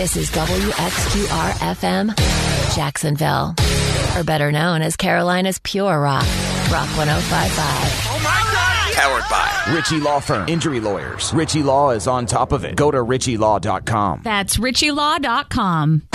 This is WXQR-FM, Jacksonville. Or better known as Carolina's Pure Rock. Rock 105.5. Oh, my God! Powered by Ritchie Law Firm. Injury lawyers. Ritchie Law is on top of it. Go to ritchielaw.com. That's ritchielaw.com.